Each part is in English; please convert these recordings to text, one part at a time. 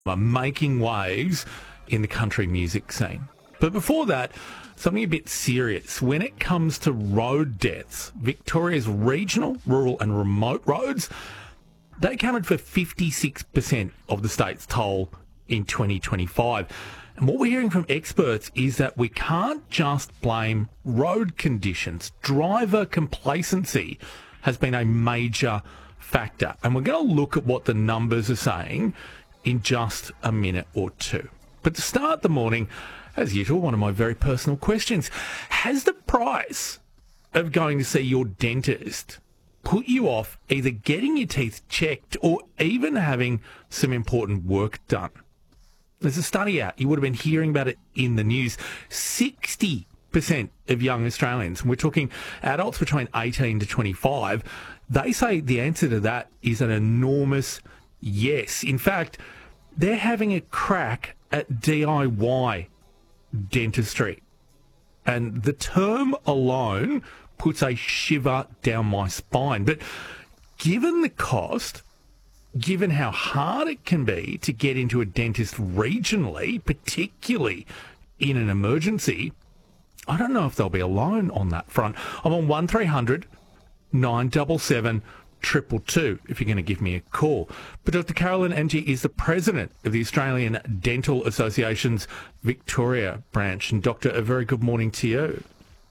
are making waves in the country music scene. But before that, something a bit serious. When it comes to road deaths, Victoria's regional, rural and remote roads, they accounted for 56% of the state's toll in 2025. And what we're hearing from experts is that we can't just blame road conditions. Driver complacency has been a major factor. And we're going to look at what the numbers are saying in just a minute or two. But to start the morning, as usual, one of my very personal questions. Has the price of going to see your dentist put you off either getting your teeth checked or even having some important work done? There's a study out. You would have been hearing about it in the news. 60% of young Australians, and we're talking adults between 18 to 25, they say the answer to that is an enormous yes. In fact, they're having a crack at DIY dentistry. And the term alone puts a shiver down my spine. But given the cost, given how hard it can be to get into a dentist regionally, particularly in an emergency, I don't know if they'll be alone on that front. I'm on 1300 977 222 if you're going to give me a call. But Dr. Carolyn Angie is the president of the Australian Dental Association's Victoria branch. And Doctor, a very good morning to you.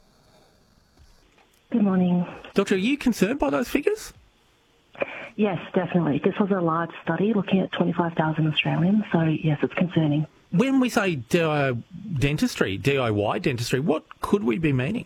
Good morning. Doctor, are you concerned by those figures? Yes, definitely. This was a large study looking at 25,000 Australians, so yes, it's concerning. When we say DIY dentistry, what could we be meaning?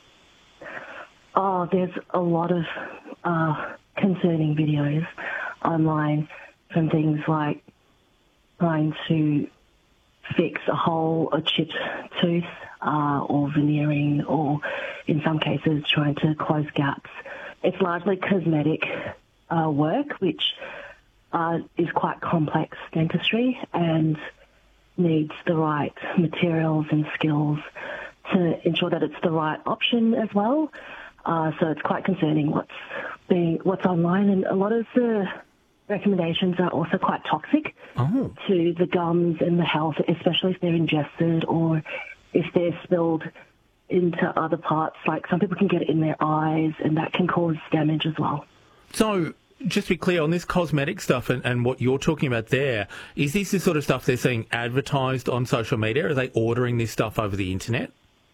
Oh, there's a lot of concerning videos online from things like trying to fix a hole, a chipped tooth, or veneering, or in some cases trying to close gaps. It's largely cosmetic work, which is quite complex dentistry and needs the right materials and skills to ensure that it's the right option as well. So it's quite concerning what's online, and a lot of the recommendations are also quite toxic to the gums and the health, especially if they're ingested or if they're spilled into other parts. Like some people can get it in their eyes, and that can cause damage as well. So just to be clear on this cosmetic stuff and what you're talking about there, is this the sort of stuff they're seeing advertised on social media? Are they ordering this stuff over the internet?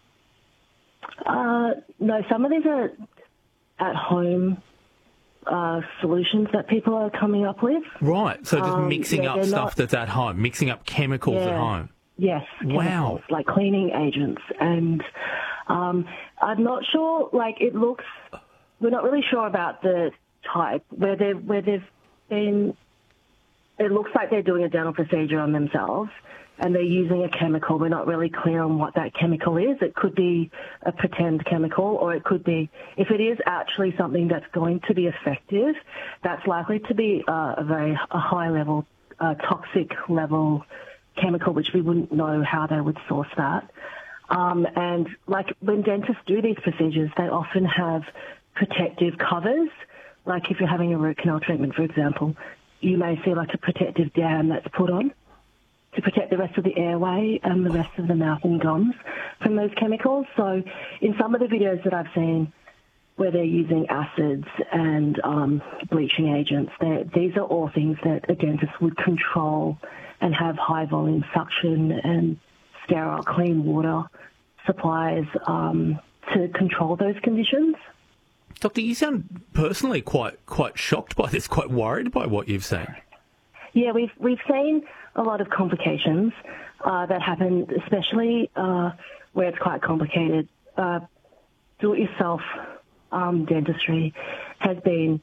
No, some of these are at-home solutions that people are coming up with. Right, so just mixing up stuff that's at home, mixing up chemicals at home. Yes, wow. Like cleaning agents. And I'm not sure, we're not really sure about the type, where they've been, it looks like they're doing a dental procedure on themselves and they're using a chemical. We're not really clear on what that chemical is. It could be a pretend chemical, or it could be, if it is actually something that's going to be effective, that's likely to be a high level, toxic level chemical, which we wouldn't know how they would source that. And like when dentists do these procedures, they often have protective covers. Like if you're having a root canal treatment, for example, you may see like a protective dam that's put on to protect the rest of the airway and the rest of the mouth and gums from those chemicals. So in some of the videos that I've seen where they're using acids and bleaching agents, these are all things that a dentist would control and have high volume suction and sterile clean water supplies to control those conditions. Doctor, you sound personally quite shocked by this, quite worried by what you've seen. Yeah, we've seen a lot of complications that happen, especially where it's quite complicated. Do-it-yourself dentistry has been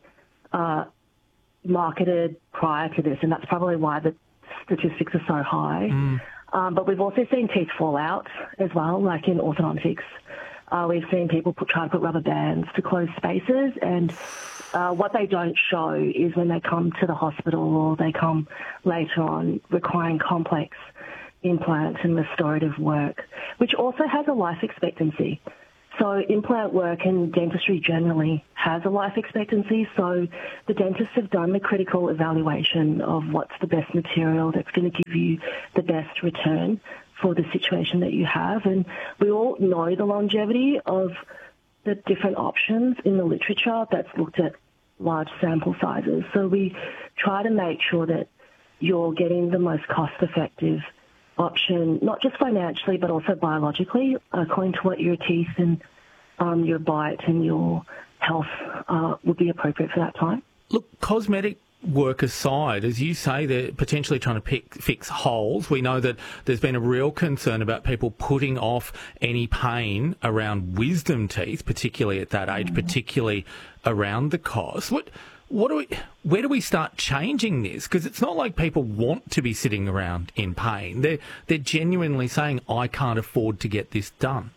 marketed prior to this, and that's probably why the statistics are so high. But we've also seen teeth fall out as well, like in orthodontics. We've seen people try to put rubber bands to close spaces, and what they don't show is when they come to the hospital or they come later on requiring complex implants and restorative work, which also has a life expectancy. So implant work and dentistry generally has a life expectancy. So the dentists have done the critical evaluation of what's the best material that's going to give you the best return for the situation that you have. And we all know the longevity of the different options in the literature that's looked at large sample sizes. So we try to make sure that you're getting the most cost-effective option, not just financially, but also biologically, according to what your teeth and your bite and your health would be appropriate for that time. Look, cosmetic work aside, as you say, they're potentially trying to fix holes. We know that there's been a real concern about people putting off any pain around wisdom teeth, particularly at that age, particularly around the cost. Where do we start changing this? Because it's not like people want to be sitting around in pain. They're genuinely saying, I can't afford to get this done.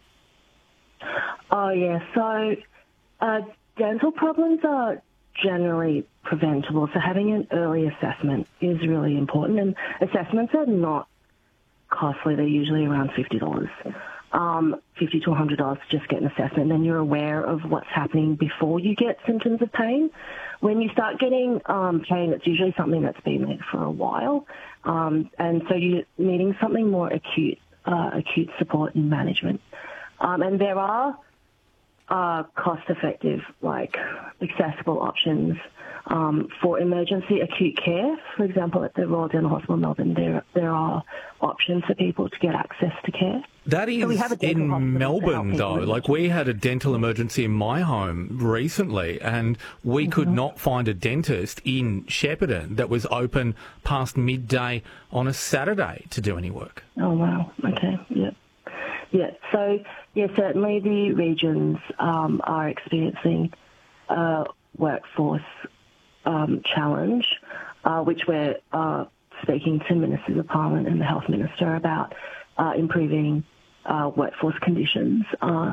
Oh, yeah. So dental problems are generally preventable. So having an early assessment is really important. And assessments are not costly. They're usually around $50. $50 to $100 to just get an assessment. And then you're aware of what's happening before you get symptoms of pain. When you start getting pain, it's usually something that's been there for a while. And so you're needing something more acute support and management. And there are cost-effective, accessible options for emergency acute care. For example, at the Royal Dental Hospital in Melbourne, there are options for people to get access to care. That is in Melbourne, though. We had a dental emergency in my home recently, and we could not find a dentist in Shepparton that was open past midday on a Saturday to do any work. Oh, wow. Okay, yeah. Yeah, so, certainly the regions are experiencing a workforce challenge, which we're speaking to Ministers of Parliament and the Health Minister about improving workforce conditions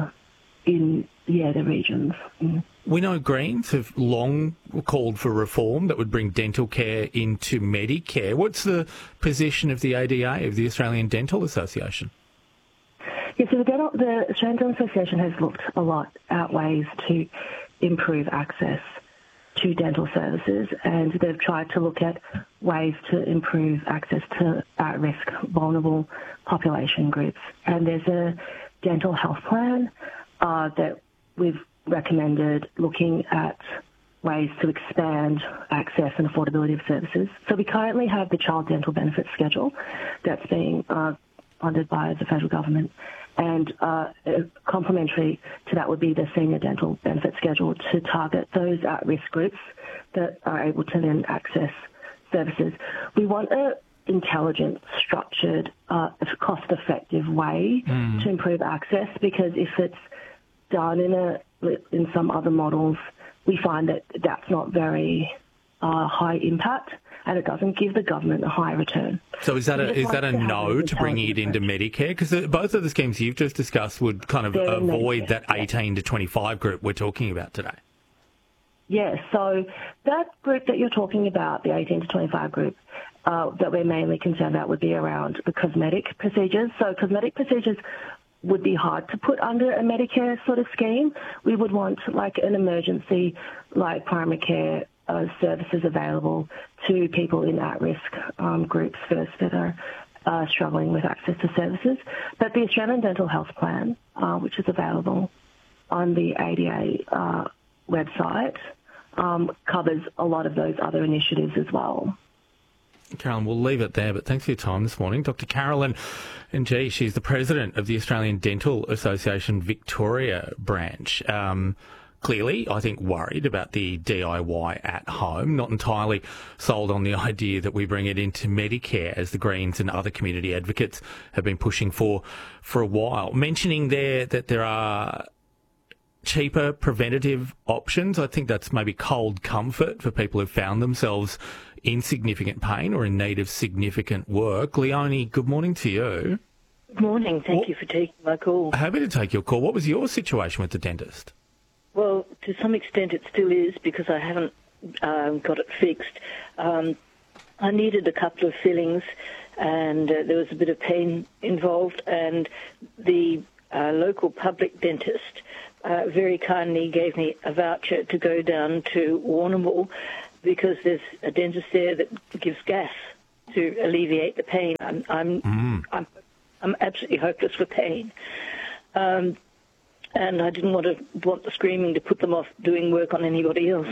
in the regions. Mm. We know Greens have long called for reform that would bring dental care into Medicare. What's the position of the ADA, of the Australian Dental Association? Yeah, so the Australian Dental Association has looked a lot at ways to improve access to dental services, and they've tried to look at ways to improve access to at-risk, vulnerable population groups. And there's a dental health plan that we've recommended looking at ways to expand access and affordability of services. So we currently have the Child Dental Benefits Schedule that's being funded by the federal government. And complementary to that would be the Senior Dental Benefit Schedule to target those at-risk groups that are able to then access services. We want an intelligent, structured, cost-effective way to improve access, because if it's done in some other models, we find that that's not very high impact, and it doesn't give the government a high return. So is that a no to bringing it into Medicare? Because both of the schemes you've just discussed would kind of avoid that 18 to 25 group we're talking about today. Yes, so that group that you're talking about, the 18 to 25 group, that we're mainly concerned about would be around the cosmetic procedures. So cosmetic procedures would be hard to put under a Medicare sort of scheme. We would want an emergency, primary care services available to people in at-risk groups first that are struggling with access to services. But the Australian Dental Health Plan, which is available on the ADA website, covers a lot of those other initiatives as well. Carolyn, we'll leave it there, but thanks for your time this morning. Dr. Carolyn Ng, she's the president of the Australian Dental Association Victoria branch. Clearly, I think, worried about the DIY at home, not entirely sold on the idea that we bring it into Medicare, as the Greens and other community advocates have been pushing for a while. Mentioning there that there are cheaper preventative options, I think that's maybe cold comfort for people who've found themselves in significant pain or in need of significant work. Leonie, good morning to you. Good morning. Thank you for taking my call. Happy to take your call. What was your situation with the dentist? Well, to some extent it still is, because I haven't got it fixed. I needed a couple of fillings, and there was a bit of pain involved, and the local public dentist very kindly gave me a voucher to go down to Warrnambool because there's a dentist there that gives gas to alleviate the pain. I'm absolutely hopeless for pain. And I didn't want the screaming to put them off doing work on anybody else.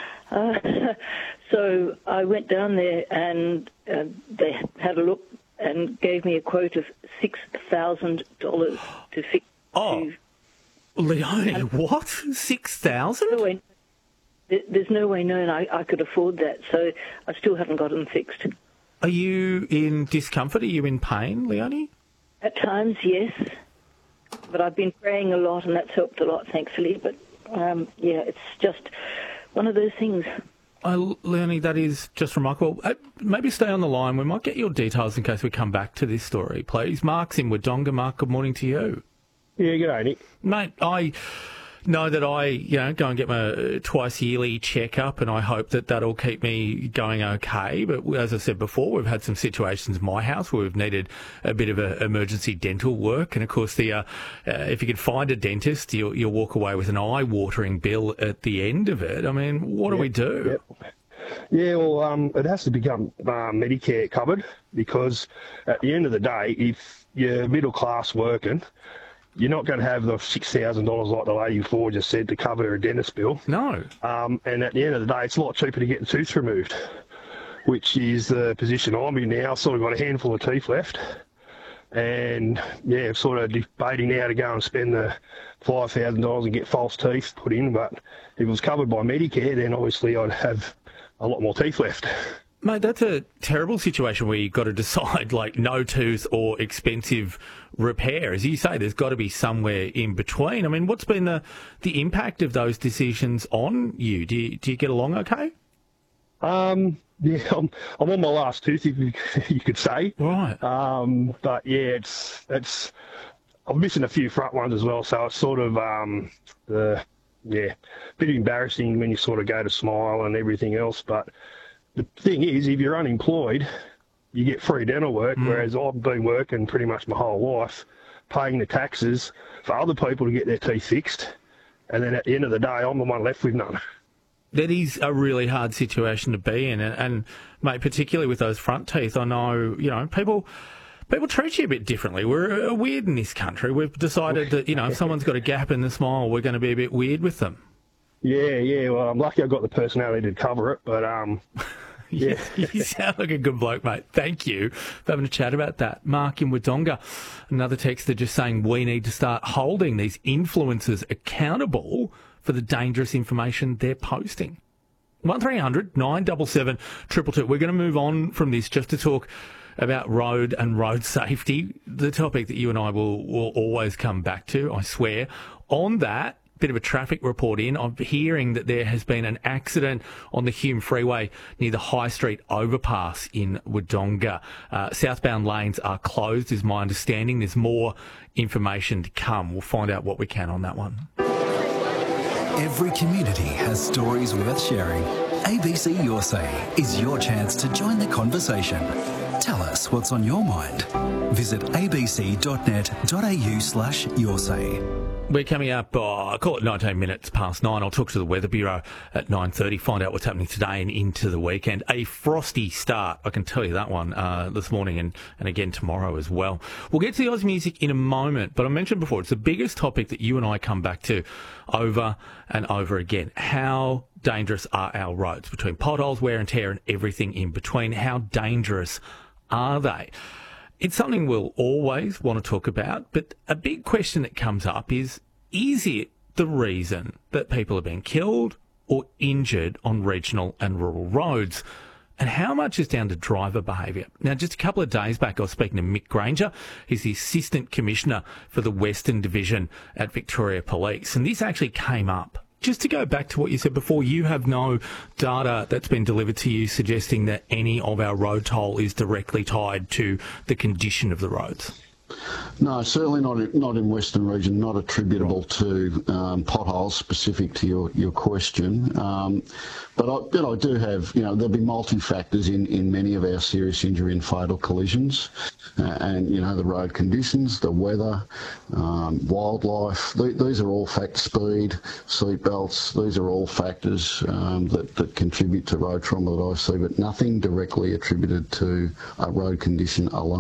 So I went down there and they had a look and gave me a quote of $6,000 to fix. Oh, Leonie, what? 6,000? There's no way known I could afford that, so I still haven't got them fixed. Are you in discomfort? Are you in pain, Leonie? At times, yes. But I've been praying a lot, and that's helped a lot, thankfully. But, it's just one of those things. Leonie, that is just remarkable. Maybe stay on the line. We might get your details in case we come back to this story, please. Mark's in Wodonga. Mark, good morning to you. Yeah, g'day, Nick. Mate, I know that I go and get my twice yearly checkup, and I hope that that'll keep me going okay. But as I said before, we've had some situations in my house where we've needed a bit of emergency dental work, and of course, if you can find a dentist, you'll walk away with an eye-watering bill at the end of it. I mean, what do we do? Yep. Yeah, well, it has to become Medicare covered, because at the end of the day, if you're middle class working, you're not going to have the $6,000 like the lady before just said to cover a dentist bill. No. And at the end of the day, it's a lot cheaper to get the tooth removed, which is the position I'm in now. I've sort of got a handful of teeth left. And, yeah, I'm sort of debating now to go and spend the $5,000 and get false teeth put in. But if it was covered by Medicare, then obviously I'd have a lot more teeth left. Mate, that's a terrible situation where you've got to decide, like, no tooth or expensive repair. As you say, there's got to be somewhere in between. I mean, what's been the impact of those decisions on you? Do you get along okay? Yeah, I'm on my last tooth, you could say. Right. But, yeah, it's I'm missing a few front ones as well, so it's sort of, a bit embarrassing when you sort of go to smile and everything else, but the thing is, if you're unemployed, you get free dental work, whereas I've been working pretty much my whole life, paying the taxes for other people to get their teeth fixed, and then at the end of the day, I'm the one left with none. That is a really hard situation to be in, and mate, particularly with those front teeth, I know, people treat you a bit differently. We're weird in this country. We've decided that, if someone's got a gap in the smile, we're going to be a bit weird with them. Yeah, well, I'm lucky I got the personality to cover it, but, yeah. You sound like a good bloke, mate. Thank you for having a chat about that. Mark in Wodonga, another texter just saying we need to start holding these influencers accountable for the dangerous information they're posting. 1300 977 222. We're going to move on from this just to talk about road and road safety, the topic that you and I will always come back to, I swear. On that, bit of a traffic report in. I'm hearing that there has been an accident on the Hume Freeway near the High Street overpass in Wodonga. Southbound lanes are closed, is my understanding. There's more information to come. We'll find out what we can on that one. Every community has stories worth sharing. ABC Your Say is your chance to join the conversation. Tell us what's on your mind. Visit abc.net.au/yoursay. We're coming up, call it 19 minutes past 9. I'll talk to the Weather Bureau at 9:30, find out what's happening today and into the weekend. A frosty start, I can tell you that one, this morning and again tomorrow as well. We'll get to the Oz music in a moment, but I mentioned before, it's the biggest topic that you and I come back to over and over again. How dangerous are our roads between potholes, wear and tear and everything in between? How dangerous are they? It's something we'll always want to talk about, but a big question that comes up is it the reason that people are being killed or injured on regional and rural roads? And how much is down to driver behaviour? Now, just a couple of days back, I was speaking to Mick Granger. He's the Assistant Commissioner for the Western Division at Victoria Police, and this actually came up. Just to go back to what you said before, you have no data that's been delivered to you suggesting that any of our road toll is directly tied to the condition of the roads. No, certainly not in Western Region, not attributable to potholes specific to your question. But I do have, there'll be multi-factors in many of our serious injury and fatal collisions. And, the road conditions, the weather, wildlife, these are all factors, speed, seat belts, these are all factors that contribute to road trauma that I see, but nothing directly attributed to a road condition alone.